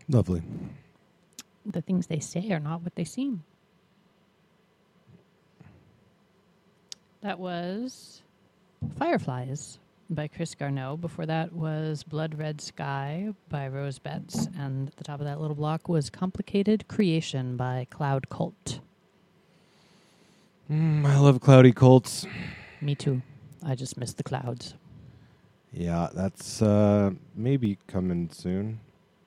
Lovely. The things they say are not what they seem. That was Fireflies by Chris Garneau. Before that was Blood Red Sky by Rose Betts. And at the top of that little block was Complicated Creation by Cloud Cult. I love Cloudy Colts. Me too. I just missed the clouds. Yeah, that's maybe coming soon.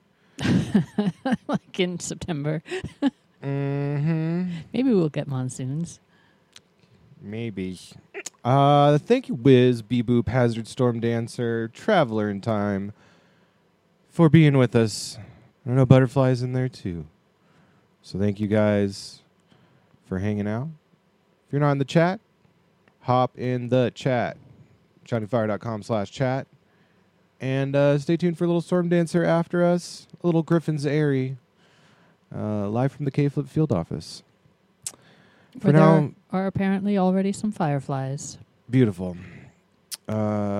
Like in September. Mm-hmm. Maybe we'll get monsoons. Maybe. Thank you, Wiz, Beboop, Hazard Storm Dancer, Traveler in Time, for being with us. I know Butterfly's in there too. So thank you guys for hanging out. If you're not in the chat, hop in the chat. ShiningFire.com/chat. And stay tuned for a little Storm Dancer after us. A little Griffin's Airy. Live from the K-Flip field office. For Where now, there are apparently already some fireflies. beautiful. I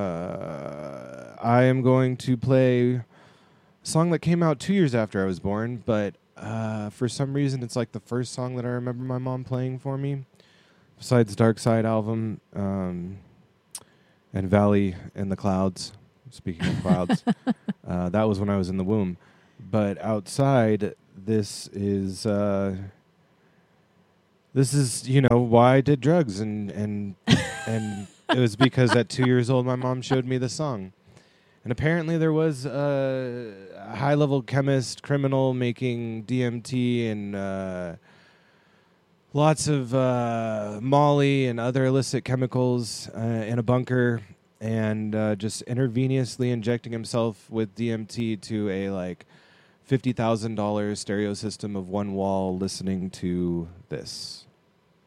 am going to play a song that came out 2 years after I was born, but for some reason it's like the first song that I remember my mom playing for me, besides Dark Side album and Valley in the Clouds. Speaking of clouds, that was when I was in the womb. But outside, this is why I did drugs, and and it was because at 2 years old my mom showed me the song, and apparently there was a high-level chemist criminal making DMT and lots of Molly and other illicit chemicals in a bunker, and just intravenously injecting himself with DMT to a $50,000 stereo system of one wall, listening to this.